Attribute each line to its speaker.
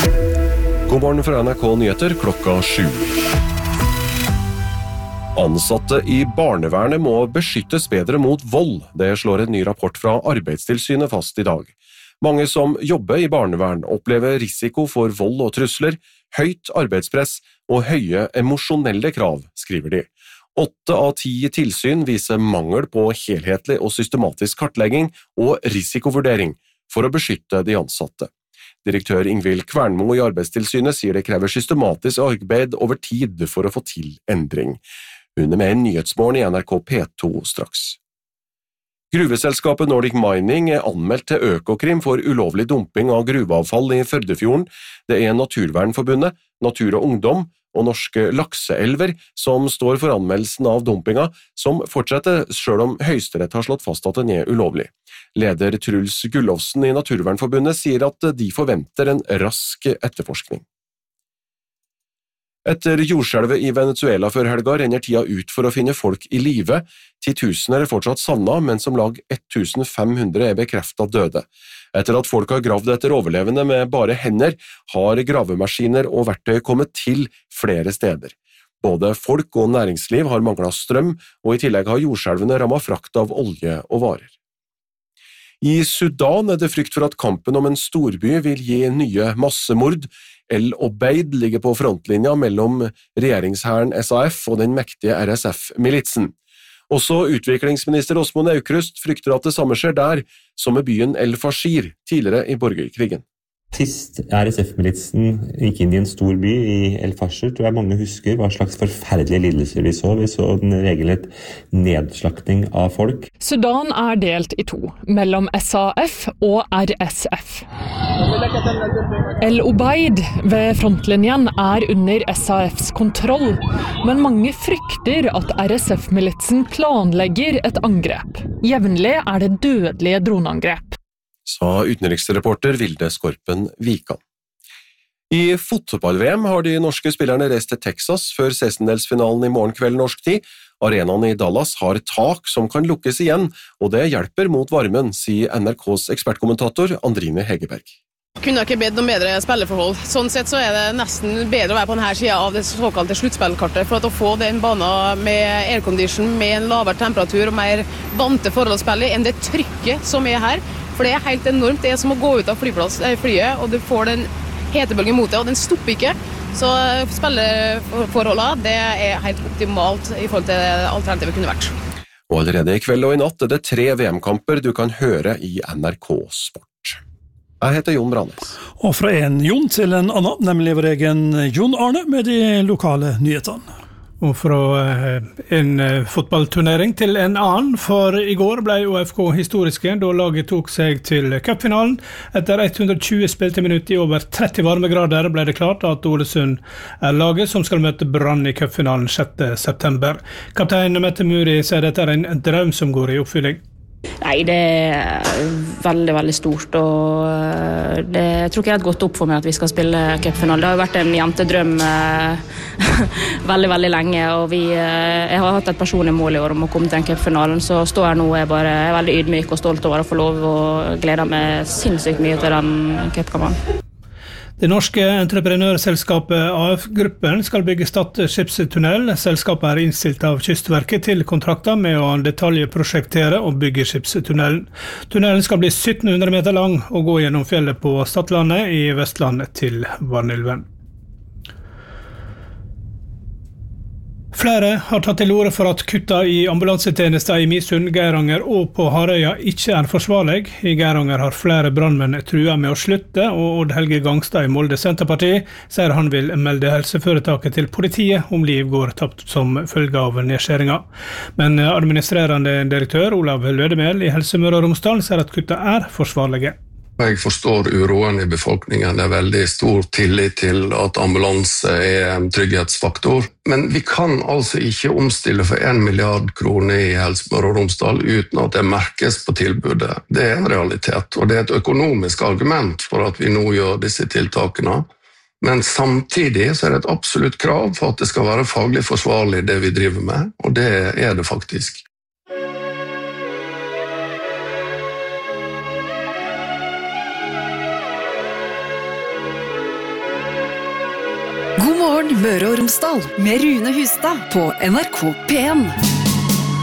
Speaker 1: God morgen fra NRK Nyheter klokka 7. Ansatte i barnevernet må beskyttes bedre mot vold. Det slår en ny rapport fra Arbeidstilsynet fast i dag. Mange som jobber i barnevern opplever risiko for vold og trusler, høyt arbeidspress og høye emosjonelle krav, skriver de. 8 av 10 tilsyn viser mangel på helhetlig og systematisk kartlegging og risikovurdering for å beskytte de ansatte. Direktør Ingvild Kvernmo i Arbeidstilsynet sier det krever systematisk arbeid over tid for å få til endring. Hun er med i Nyhetsmorgen i NRK P2 straks. Gruveselskapet Nordic Mining er anmeldt til Økokrim for ulovlig dumping av gruveavfall i Førdefjorden. Det er Naturvernforbundet, Natur og Ungdom og Norske Lakseelver som står for anmeldelsen av dumpinga, som fortsetter selv om Høyesterett har slått fast at den er ulovlig. Leder Truls Gullovsen i Naturvernforbundet sier at de forventer en rask etterforskning. Etter jordskjelvet i Venezuela før helga renner tida ut for å finne folk i live. 10 000 er fortsatt savnet, mens om lag 1500 er bekreftet døde. Etter at folk har gravd etter overlevende med bare hender, har gravemaskiner og verktøy kommet til flere steder. Både folk og næringsliv har manglet strøm, og i tillegg har jordskjelvene rammet frakt av olje og varer. I Sudan er det frykt for at kampen om en storby vil gi nye massemord. El Obeid ligger på frontlinja mellom regjeringshæren SAF og den mektige RSF-militsen. Også utviklingsminister Åsmund Aukrust frykter at det samme skjer der, som i byen El Fashir, tidligere i borgerkrigen.
Speaker 2: Sist RSF-militsen gikk inn i en stor by i El Fashir, tror jeg mange husker hva slags forferdelige lidelser vi så. Vi så en regelrett nedslakting av folk.
Speaker 3: Sudan er delt i 2, mellom SAF og RSF. El Obeid ved frontlinjen er under SAFs kontroll, men mange frykter at RSF-militsen planlegger et angrep. Jevnlig er det dødelige droneangrep,
Speaker 1: sa utenriksreporter Vilde Skorpen Vikan. I fotball-VM har de norske spillerne reist til Texas før 16-delsfinalen i morgen kveld norsk tid. Arenaen i Dallas har tak som kan lukkes igjen, og det hjelper mot varmen, sier NRKs ekspertkommentator Andrine Hegerberg.
Speaker 4: Kunne ikke bedt noen bedre spilleforhold. Sånn sett så er det nesten bedre å være på denne siden av det såkalte sluttspillkartet, for å få den banen med aircondition, med en lavere temperatur og mer vante forhold å spille enn det trykket som er her. For det er helt enormt. Det er som å gå ut av flyet, og du får den hetebølgen mot deg, og den stopper ikke. Så spilleforholdene, det er helt optimalt i forhold til det alternativet kunne vært.
Speaker 1: Og allerede i kveld og i natt er det 3 VM-kamper du kan høre i NRK Sport. Jeg heter Jon Brannes.
Speaker 5: Og fra en Jon til en annen, nemlig vår egen Jon Arne med de lokale nyhetene. Og fra en fotballturnering til en annen, for i går ble OFK historiske da laget tok seg til cupfinalen. Etter 120 spilte minutter i over 30 varmegrader ble det klart at Ålesund er laget som skal møte Brann i cupfinalen 6. september. Kaptein Mette Muri sier dette er en drøm som går i oppfylling.
Speaker 6: Nei, det er veldig, veldig stort, og jeg tror ikke det er gått opp for meg at vi skal spille cupfinale. Det har jo vært en jentedrøm veldig, veldig lenge, og jeg har hatt et personlig mål i år om å komme til den cupfinalen, så står jeg nå og jeg er veldig ydmyk og stolt over å få lov, og gleder meg sinnssykt mye til den cupkampen.
Speaker 5: Det norske entreprenørselskapet AF-gruppen skal bygge Stad skipstunnel. Selskapet er innstilt av Kystverket til kontrakter med å detaljprosjektere og bygge skipstunnelen. Tunnelen skal bli 1700 meter lang og gå gjennom fjellet på Stadlandet i Vestlandet til Vanylven. Flere har tatt til orde for at kutta i ambulansetjenester i Misund, Geiranger og på Harøya ikke er forsvarlig. I Geiranger har flere brannmenn truet med å slutte, og Odd Helge Gangstad i Molde Senterparti sier han vil melde helseforetaket til politiet om liv går tapt som følge av nedskjæringa. Men administrerende direktør Olav Lødemel i Helse Møre og Romsdal sier at kutta er forsvarlige.
Speaker 7: Jeg forstår uroen i befolkningen. Det er veldig stor tillit til at ambulanse er en trygghetsfaktor. Men vi kan altså ikke omstille for 1 milliard kroner i Helse Møre og Romsdal uten at det merkes på tilbudet. Det er en realitet, og det er et økonomisk argument for at vi nå gjør disse tiltakene. Men samtidig så er det et absolutt krav for at det skal være faglig forsvarlig det vi driver med, og det er det faktisk.
Speaker 8: Møre og Romsdal med Rune Hustad på NRK P1.